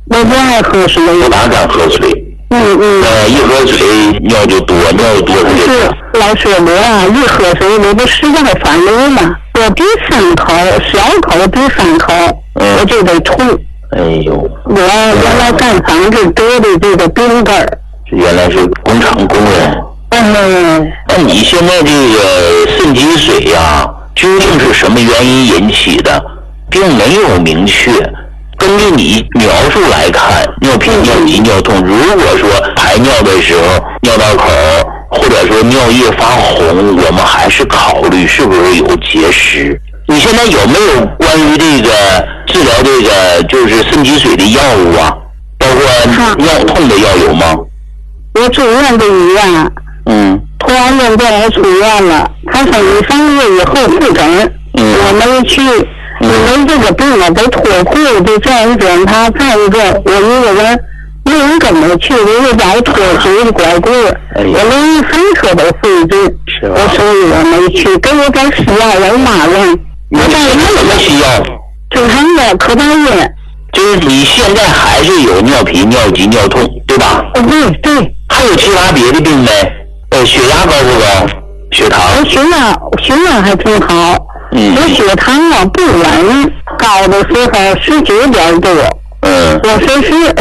我不爱喝水。 不大敢喝水。一喝水尿就多，尿多它就多。 老师，我啊一喝水我都实在反流嘛，我第3口小口第3口我就得吐。 哎呦， 我原来干房子得的这个病根儿。 原来是工厂工人。那你现在这个肾积水呀，究竟是什么原因引起的，并没有明确。根据你描述来看，尿频、尿急、尿痛，如果说排尿的时候尿道口或者说尿液发红，我们还是考虑是不是有结石。你现在有没有关于这个治疗这个就是肾积水的药物啊？包括尿痛的药有吗？ 我住院的医院。突然间叫我出院了，他说你3个月以后复诊。我没去，因为这个病啊得脱裤子这样检查，再一个我一个人没人跟我去，我又把我脱水的拐棍，我连上车都费劲，所以我没去。给我点西药我骂人。 你吃什么西药？ 正常的可待因。 就是你现在还是有尿频、尿急、尿痛，对吧？ 对。还有其他别的病没？血压高不高？血糖？ 血压还挺好。我血糖啊不稳，高的时候19点多。我是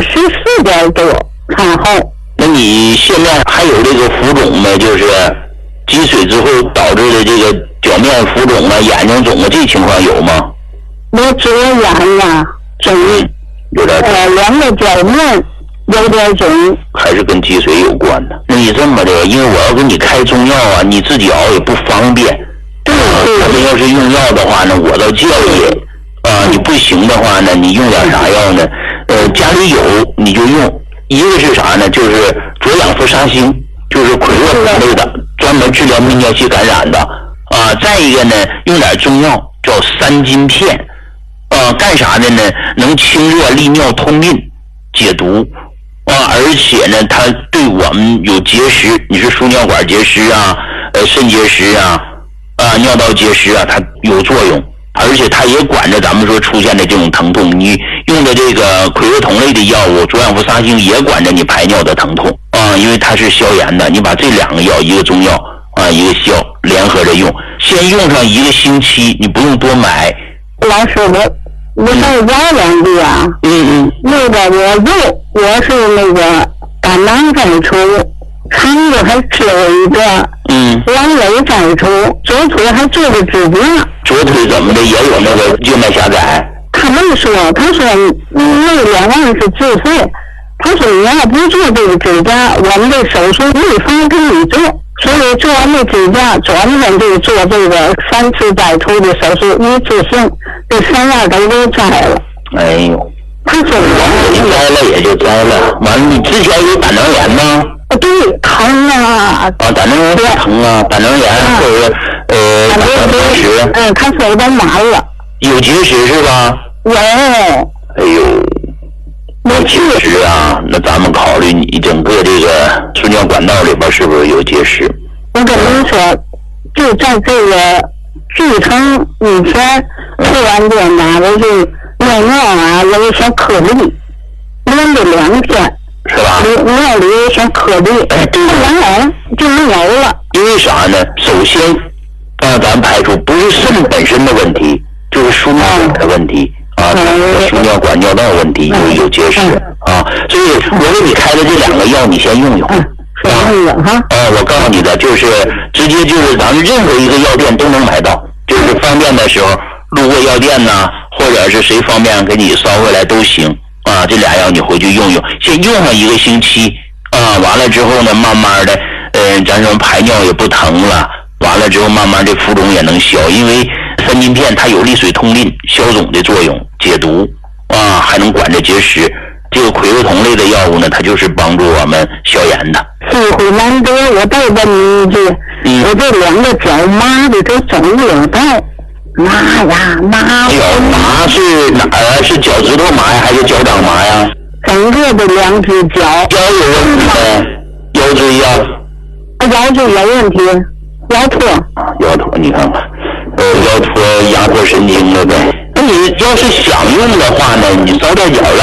14点多产后。 那你现在还有这个浮肿没？就是积水之后导致的这个表面浮肿啊、眼睛肿啊，这情况有吗？ 我左眼呀肿， 有点 2个角面有点肿， 还是跟积水有关的。那你这么的，因为我要给你开中药啊，你自己熬也不方便。你要是用药的话呢，我倒建议你不行的话呢，你用点啥药呢？家里有你就用。一个是啥呢？就是左氧氟沙星，就是葵若酮类的，专门治疗泌尿系感染的再一个呢，用点中药叫3金片干啥的呢？能清热利尿通淋解毒而且呢它对我们有结石，你是输尿管结石啊肾结石啊尿道结石啊，它有作用，而且它也管着咱们说出现的这种疼痛。你用的这个葵若酮类的药物左氧氟沙星也管着你排尿的疼痛因为它是消炎的。你把这2个药，一个中药一个西药联合着用，先用上1个星期，你不用多买。 老师，我再找2句啊。那个我是那个胆囊摘除，肠子还切了一个，阑尾摘除，左腿还做个指甲。 左腿怎么的也有那个静脉狭窄？ 他说那2万是自费，他说你要不做这个指甲，我们的手术没法给你做，所以做完这指甲转天就做这个3次摘除的手术，一次性这3样都摘了。 哎呦， 他说你摘了也就摘了，完了你之前有胆囊炎吗？ 对，疼啊！ 胆囊炎疼啊，胆囊炎或者胆囊结石。 他说有点满了。 有结石是吧？ 有。 哎呦，有结石啊！那咱们考虑你整个这个输尿管道里边是不是有结石？ 我跟您说，就在这个剧程以前，突然间哪的就尿啊有一些颗粒，连着2天。 是吧？ 尿里有些颗粒，然后就没有了。 因为啥呢？首先咱排除不是肾本身的问题，就是输尿管的问题输尿管尿道问题有结石所以我给你开的这2个药你先用用我告诉你的就是直接就是咱们任何一个药店都能买到，就是方便的时候路过药店呐，或者是谁方便给你捎回来都行这2药你回去用用，先用上1个星期完了之后呢，慢慢的咱说排尿也不疼了，完了之后慢慢这浮肿也能消，因为3金片它有利水通淋消肿的作用，解毒还能管着结石。这个葵若酮类的药物呢，它就是帮助我们消炎的。 机会难得，我再问你一句，我这2个脚麻的都肿了带。麻呀麻！ 脚麻是哪儿啊？是脚趾头麻呀，还是脚掌麻呀？ 整个的2只脚。 腰有问题呗？腰椎呀？ 腰椎有问题，腰托。 腰托，你看看，腰托压迫神经了呗。那你要是想用的话呢，你早点脚